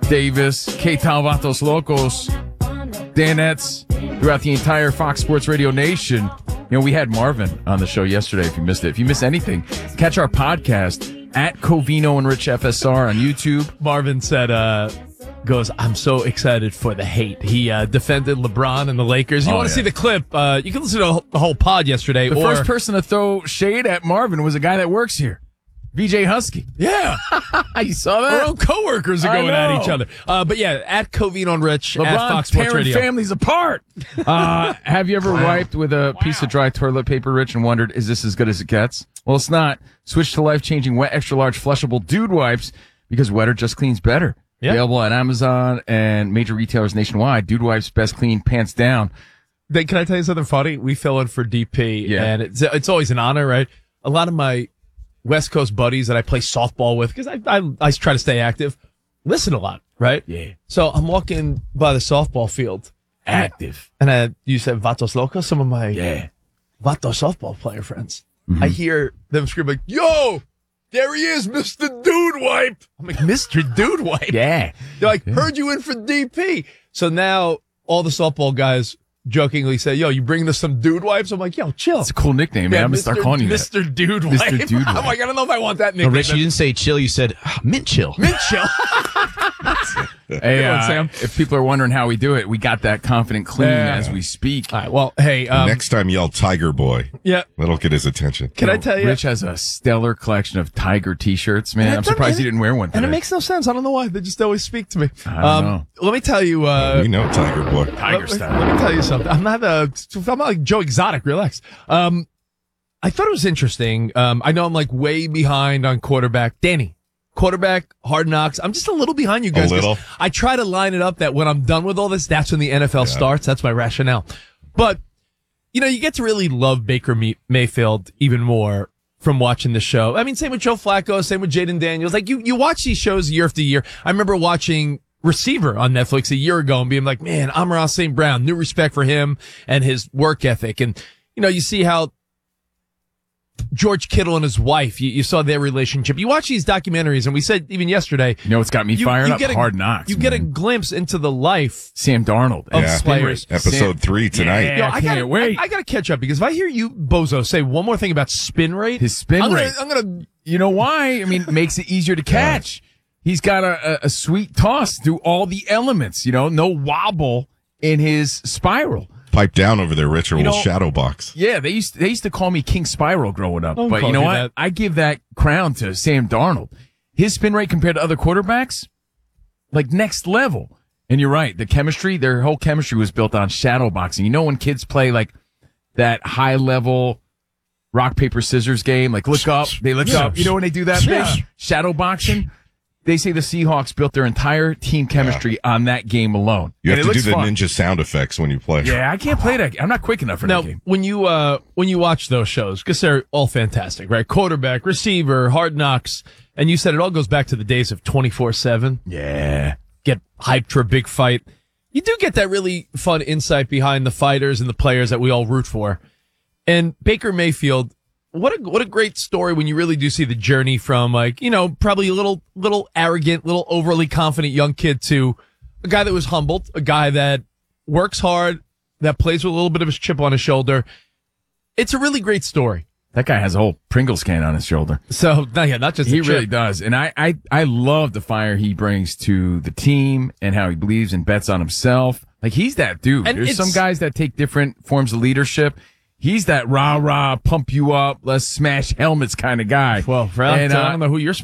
Davis, K. Vatos Locos, Danettes, throughout the entire Fox Sports Radio nation. You know, we had Marvin on the show yesterday if you missed it. If you missed anything, catch our podcast at Covino and Rich FSR on YouTube. Marvin said, goes, I'm so excited for the hate. He defended LeBron and the Lakers. You want to see the clip? You can listen to the whole pod yesterday. The first person to throw shade at Marvin was a guy that works here. VJ Husky. Yeah. You saw that? Our own coworkers are going at each other. But yeah, at Covino and Rich, LeBron at Fox Sports tearing Radio. families apart. Have you ever wiped with a piece of dry toilet paper, Rich, and wondered, is this as good as it gets? Well, it's not. Switch to life-changing wet, extra-large, flushable Dude Wipes because wetter just cleans better. Yep. Available at Amazon and major retailers nationwide. Dude Wipes, best clean, pants down. Can I tell you something funny? We fill in for DP, and it's always an honor, right? A lot of my West Coast buddies that I play softball with, because I try to stay active, listen a lot, right? Yeah. So I'm walking by the softball field. Active. And you said Vatos Locos, some of my Vatos softball player friends. Mm-hmm. I hear them scream like, yo, there he is, Mr. Dude Wipe. I'm like, Mr. Dude Wipe? Yeah. They're like, heard you in for DP. So now all the softball guys jokingly say, yo, you bringing us some Dude Wipes? I'm like, yo, chill. It's a cool nickname, man. I'm going to start calling you that. Mr. Dude Wipe. Mr. Dude Wipe. I'm like, I don't know if I want that nickname. No, Rich, you didn't say chill. You said mint chill. Mint chill. Hey, Sam. If people are wondering how we do it, we got that confident clean as we speak. All right, well, hey. Next time yell Tiger Boy. Yeah. That'll get his attention. Can I tell you? Rich has a stellar collection of Tiger t-shirts, man. I'm surprised he didn't wear one today. And it makes no sense. I don't know why. They just always speak to me. I don't know. Let me tell you. We know Tiger Boy. Tiger style. Let me tell you something. I'm not like Joe Exotic. Relax. I thought it was interesting. I know I'm like way behind on quarterback. Danny. Quarterback, Hard Knocks. I'm just a little behind you guys. A little. I try to line it up that when I'm done with all this, that's when the NFL starts. That's my rationale. But, you know, you get to really love Baker Mayfield even more from watching the show. I mean, same with Joe Flacco, same with Jaden Daniels. Like, you watch these shows year after year. I remember watching Receiver on Netflix a year ago and being like, man, Amon-Ra St. Brown, new respect for him and his work ethic. And, you know, you see how George Kittle and his wife, you saw their relationship. You watch these documentaries, and we said even yesterday. You know what's got me fired up? Hard Knocks. You get a glimpse into the life. Sam Darnold. Of players. Episode 3 tonight. Yeah, I can't wait. I got to catch up because if I hear you, Bozo, say one more thing about spin rate. His spin rate. I'm going to. You know why? I mean, it makes it easier to catch. He's got a sweet toss through all the elements, you know, no wobble in his spiral. Pipe down over there, Rich, or we'll shadow box. Yeah, they used to call me King Spiral growing up. But you know what? I give that crown to Sam Darnold. His spin rate compared to other quarterbacks, like next level. And you're right. The chemistry, their whole chemistry was built on shadow boxing. You know when kids play like that high level rock, paper, scissors game, like look up, they look up. You know when they do that thing? Shadow boxing? They say the Seahawks built their entire team chemistry on that game alone. You have to do the ninja sound effects when you play. Yeah, I can't play that. I'm not quick enough for that game. When you watch those shows, because they're all fantastic, right? Quarterback, receiver, Hard Knocks, and you said it all goes back to the days of 24/7. Yeah. Get hyped for a big fight. You do get that really fun insight behind the fighters and the players that we all root for. And Baker Mayfield, what a great story when you really do see the journey from, like, you know, probably a little arrogant, little overly confident young kid to a guy that was humbled, a guy that works hard, that plays with a little bit of his chip on his shoulder. It's a really great story. That guy has a whole Pringles can on his shoulder. So, not just he really does. And I love the fire he brings to the team and how he believes and bets on himself. Like, he's that dude. And there's some guys that take different forms of leadership. He's that rah-rah, pump you up, let's smash helmets kind of guy. Well, I don't know who you're